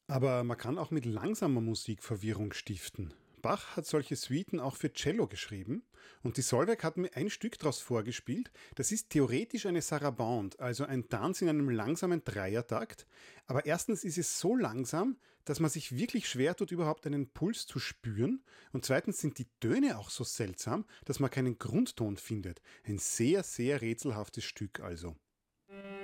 Aber man kann auch mit langsamer Musik Verwirrung stiften. Bach hat solche Suiten auch für Cello geschrieben und die Solveig hat mir ein Stück daraus vorgespielt. Das ist theoretisch eine Sarabande, also ein Tanz in einem langsamen Dreiertakt. Aber erstens ist es so langsam, dass man sich wirklich schwer tut, überhaupt einen Puls zu spüren. Und zweitens sind die Töne auch so seltsam, dass man keinen Grundton findet. Ein sehr, sehr rätselhaftes Stück also.